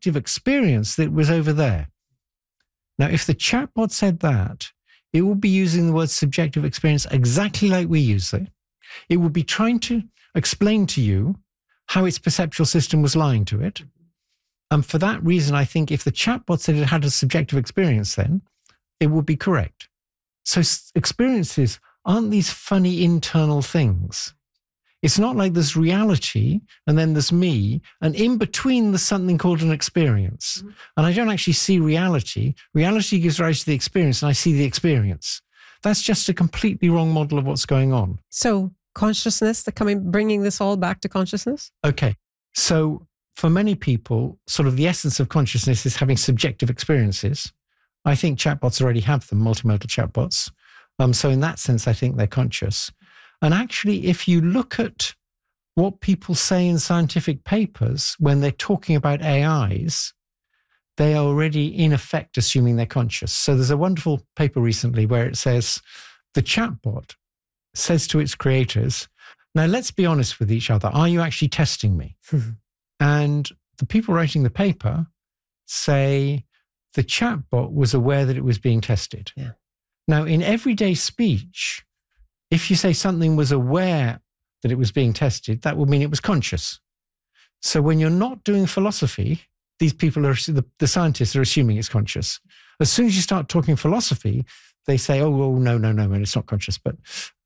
subjective experience that was over there. Now, if the chatbot said that, it would be using the word subjective experience exactly like we use it. It would be trying to explain to you how its perceptual system was lying to it. And for that reason, I think if the chatbot said it had a subjective experience, then it would be correct. So experiences aren't these funny internal things. It's not like there's reality and then there's me, and in between there's something called an experience. Mm-hmm. And I don't actually see reality. Reality gives rise to the experience, and I see the experience. That's just a completely wrong model of what's going on. So consciousness, bringing this all back to consciousness? Okay. So for many people, sort of the essence of consciousness is having subjective experiences. I think chatbots already have them, multimodal chatbots. So in that sense, I think they're conscious. And actually, if you look at what people say in scientific papers when they're talking about AIs, they are already in effect assuming they're conscious. So there's a wonderful paper recently where it says the chatbot says to its creators, now let's be honest with each other. Are you actually testing me? And the people writing the paper say the chatbot was aware that it was being tested. Yeah. Now, in everyday speech, if you say something was aware that it was being tested, that would mean it was conscious. So when you're not doing philosophy, these people the scientists are assuming it's conscious. As soon as you start talking philosophy, they say, oh, no, and it's not conscious. But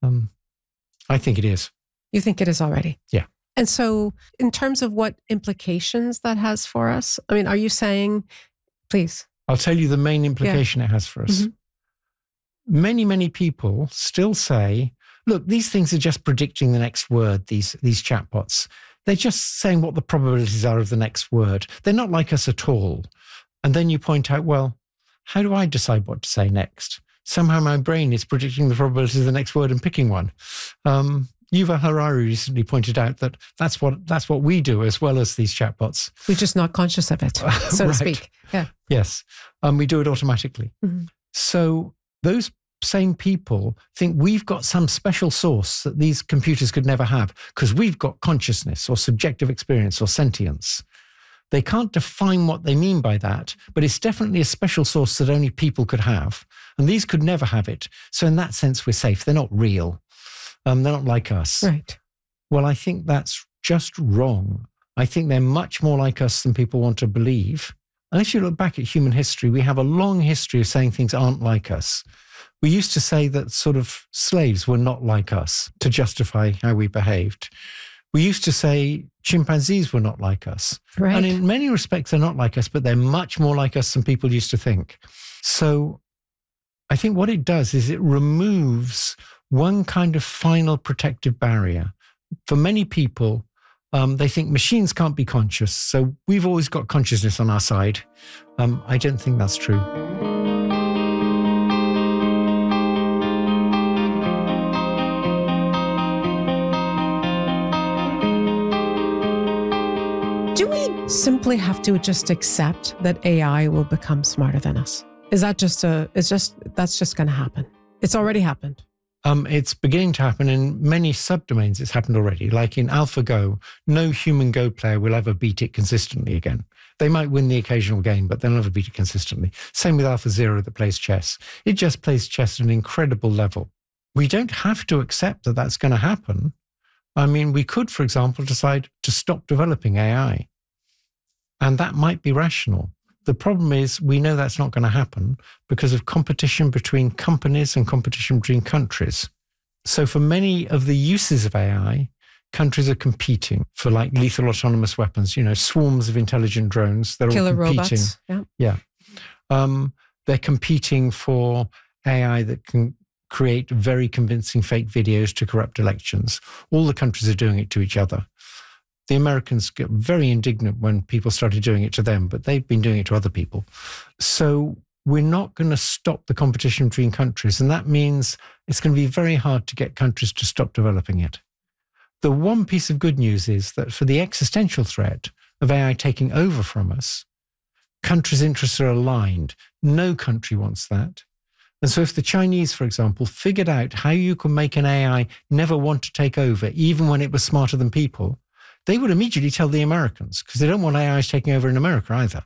I think it is. You think it is already? Yeah. And so in terms of what implications that has for us, I mean, are you saying, please? I'll tell you the main implication it has for us. Mm-hmm. Many people still say, look, these things are just predicting the next word, these chatbots. They're just saying what the probabilities are of the next word. They're not like us at all. And then you point out, well, how do I decide what to say next? Somehow my brain is predicting the probabilities of the next word and picking one. Yuval Harari recently pointed out that that's what we do as well as these chatbots. We're just not conscious of it, so right. to speak. Yeah. Yes. We do it automatically. Mm-hmm. So those same people think we've got some special source that these computers could never have because we've got consciousness or subjective experience or sentience. They can't define what they mean by that, but it's definitely a special source that only people could have. And these could never have it. So in that sense, we're safe. They're not real. They're not like us. Right. Well, I think that's just wrong. I think they're much more like us than people want to believe. And if you look back at human history, we have a long history of saying things aren't like us. We used to say that sort of slaves were not like us to justify how we behaved. We used to say chimpanzees were not like us. Right. And in many respects, they're not like us, but they're much more like us than people used to think. So I think what it does is it removes one kind of final protective barrier. For many people, they think machines can't be conscious, so we've always got consciousness on our side. I don't think that's true. Do we simply have to just accept that AI will become smarter than us? Is that that's just going to happen? It's already happened. It's beginning to happen in many subdomains. It's happened already. Like in AlphaGo, no human Go player will ever beat it consistently again. They might win the occasional game, but they'll never beat it consistently. Same with AlphaZero that plays chess. It just plays chess at an incredible level. We don't have to accept that that's going to happen. I mean, we could, for example, decide to stop developing AI. And that might be rational. The problem is we know that's not going to happen because of competition between companies and competition between countries. So for many of the uses of AI, countries are competing for like lethal autonomous weapons, swarms of intelligent drones. They're Killer all competing. Robots. Yeah. They're competing for AI that can create very convincing fake videos to corrupt elections. All the countries are doing it to each other. The Americans get very indignant when people started doing it to them, but they've been doing it to other people. So we're not going to stop the competition between countries. And that means it's going to be very hard to get countries to stop developing it. The one piece of good news is that for the existential threat of AI taking over from us, countries' interests are aligned. No country wants that. And so if the Chinese, for example, figured out how you can make an AI never want to take over, even when it was smarter than people, they would immediately tell the Americans, because they don't want AIs taking over in America either.